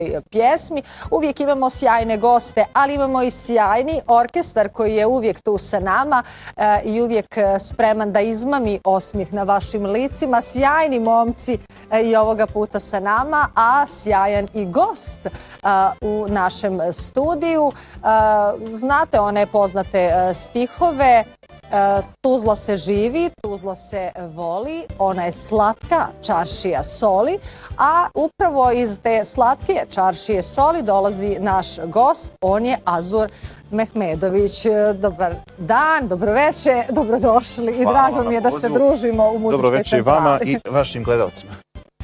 pjesmi. Uvijek imamo sjajne goste, ali imamo i sjajni orkestar koji je uvijek tu sa nama i uvijek spreman da izmami osmijeh na vašim licima. Sjajni momci i ovoga puta sa nama, a sjajan i gost u našem studiju. Znate one poznate stihove: Tuzla se živi, Tuzla se voli, ona je slatka čaršija soli, a upravo iz te slatke čaršije soli dolazi naš gost, on je Azur Mehmedović. Dobar dan, dobroveče, dobrodošli i drago mi je da se družimo u muzičkoj Dobroveče centrali. vama i vašim gledalcima.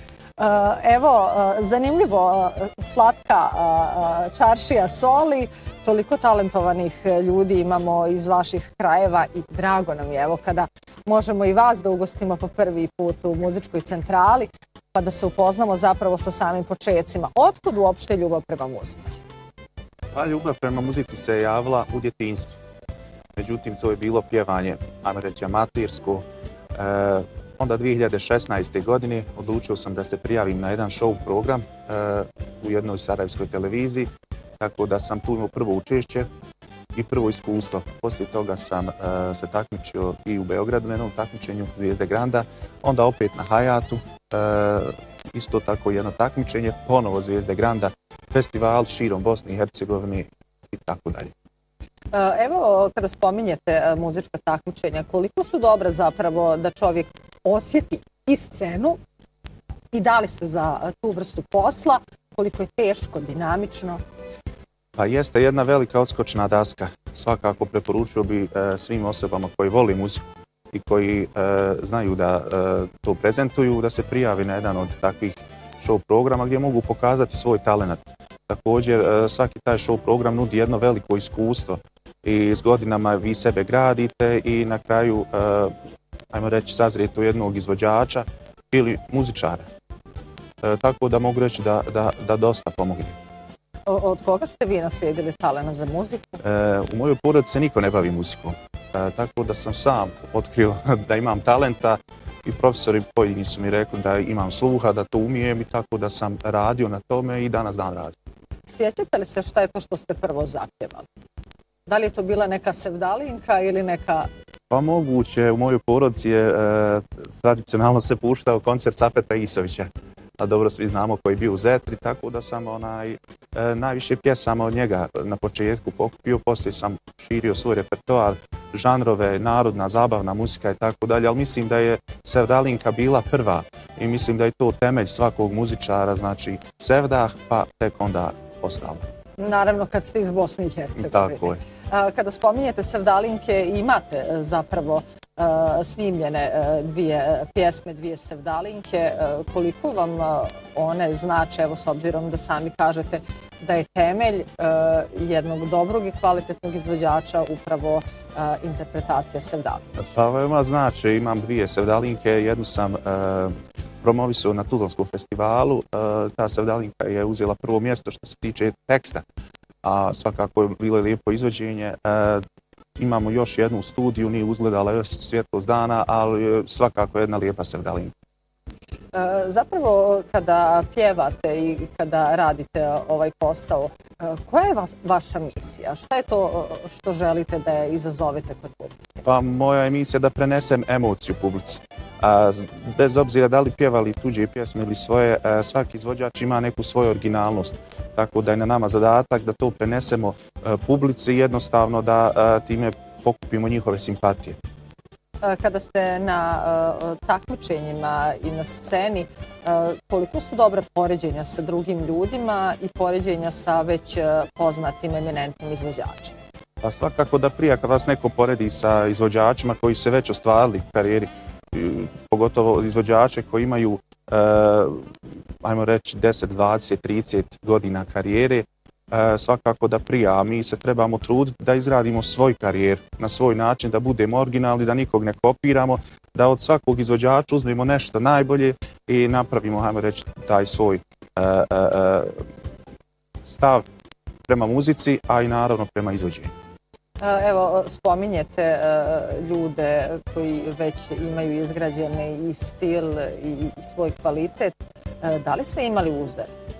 Evo, zanimljivo, slatka čaršija soli, toliko talentovanih ljudi imamo iz vaših krajeva i drago nam je evo kada možemo i vas da ugostimo po prvi put u muzičkoj centrali pa da se upoznamo zapravo sa samim počecima. Otkud uopšte ljubav prema muzici? Pa ljubav prema muzici se javila u djetinjstvu. Međutim, to je bilo pjevanje, ajmo reći, amatirsko. Onda 2016. godine odlučio sam da se prijavim na jedan show program u jednoj sarajevskoj televiziji, tako da sam tu imao prvo učešće i prvo iskustvo. Poslije toga sam se takmičio i u Beogradu na jednom takmičenju Zvijezde Granda, onda opet na Hayatu, isto tako jedno takmičenje, ponovo Zvijezde Granda, festival širom Bosne i Hercegovine i tako dalje. Evo, kada spominjete muzička takmičenja, koliko su dobra zapravo da čovjek osjeti i scenu i da li ste za tu vrstu posla, koliko je teško, dinamično? Pa jeste jedna velika odskočna daska. Svakako preporučio bi svim osobama koji voli muziku i koji znaju da to prezentuju, da se prijavi na jedan od takvih show programa gdje mogu pokazati svoj talent. Također, svaki taj show program nudi jedno veliko iskustvo i s godinama vi sebe gradite i na kraju, ajmo reći, sazrijete u jednog izvođača ili muzičara. Tako da mogu reći da dosta pomogne. Od koga ste vi naslijedili talent za muziku? U mojoj porodici se niko ne bavi muzikom. Tako da sam sam otkrio da imam talenta i profesori pojedini su mi rekli da imam sluha, da to umijem i tako da sam radio na tome i danas dan radim. Sjećate li se šta je to što ste prvo zapjevali? Da li je to bila neka sevdalinka ili neka... Pa moguće, u mojoj porodici je tradicionalno se puštao koncert Safeta Isovića. A dobro, svi znamo koji je bio u Zetri, tako da sam najviše pjesama od njega na početku pokupio, poslije sam širio svoj repertoar, žanrove, narodna, zabavna muzika i tako dalje, ali mislim da je sevdalinka bila prva i mislim da je to temelj svakog muzičara, znači sevdah pa tek onda ostalo. Naravno kad ste iz Bosne i Hercegovine. Tako je. Kada spominjete sevdalinke, imate zapravo snimljene dvije pjesme, dvije sevdalinke. Koliko vam one znače, evo s obzirom da sami kažete da je temelj jednog dobrog i kvalitetnog izvođača upravo interpretacija sevdalinke? Pa veoma znači, imam dvije sevdalinke, jednu sam promovisao na Tuzlanskom festivalu. Ta sevdalinka je uzela prvo mjesto što se tiče teksta, a svakako je bilo lijepo izvođenje. Imamo još jednu studiju, nije uzgledala još svjetlost dana, ali svakako jedna lijepa sevdalinka. Zapravo, kada pjevate i kada radite ovaj posao, koja je vaša misija? Šta je to što želite da je izazovete kod publike? Pa moja je misija da prenesem emociju publici. Bez obzira da li pjevali tuđe pjesme ili svoje, svaki izvođač ima neku svoju originalnost. Tako da je na nama zadatak da to prenesemo publici i jednostavno da time pokupimo njihove simpatije. Kada ste na takmičenjima i na sceni, koliko su dobra poređenja sa drugim ljudima i poređenja sa već poznatim eminentnim izvođačima? Pa svakako da prija kad vas neko poredi sa izvođačima koji su se već ostvarili u karijeri, pogotovo izvođače koji imaju, ajmo reći, 10, 20, 30 godina karijere, svakako da prija, a mi se trebamo truditi da izradimo svoj karijer na svoj način, da budemo originalni, da nikog ne kopiramo, da od svakog izvođača uzmemo nešto najbolje i napravimo, ajmo reći, taj svoj stav prema muzici, a i naravno prema izvođenju. Evo, spominjete ljude koji već imaju izgrađene i stil i svoj kvalitet. Da li ste imali uzor?